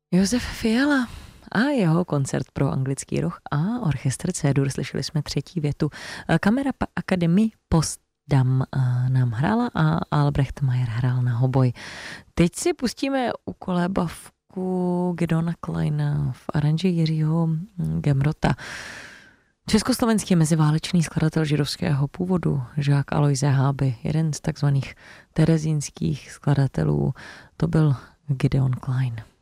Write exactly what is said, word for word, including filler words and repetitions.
Josef Fiala a jeho koncert pro anglický roh a orchestr C-dur. Slyšeli jsme třetí větu. Kamera Akademie Potsdam nám hrála a Albrecht Mayer hrál na hoboj. Teď si pustíme ukolébavku Gideona Kleina v aranži Jiřího Gemrota. Československý meziválečný skladatel židovského původu Žák Alojze Háby, jeden z takzvaných terezínských skladatelů, to byl Gideon Klein.